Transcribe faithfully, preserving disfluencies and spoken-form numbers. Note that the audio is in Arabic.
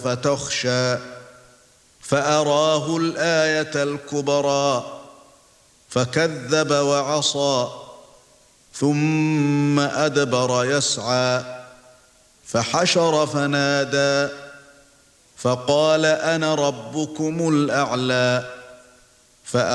فتخشى فأراه الآية الكبرى فكذب وعصى ثم أدبر يسعى فحشر فنادى فقال أنا ربكم الأعلى